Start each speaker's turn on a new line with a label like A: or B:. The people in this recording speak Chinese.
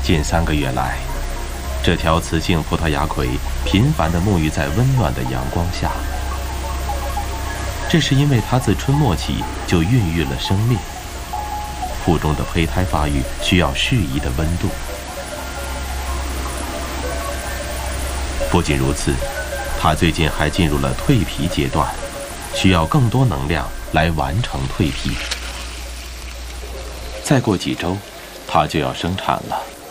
A: 近3个月来，这条雌性葡萄牙葵频繁地沐浴在温暖的阳光下。这是因为它自春末起就孕育了生命，腹中的胚胎发育需要适宜的温度。不仅如此，它最近还进入了蜕皮阶段，需要更多能量来完成蜕皮。再过几周，它就要生产了。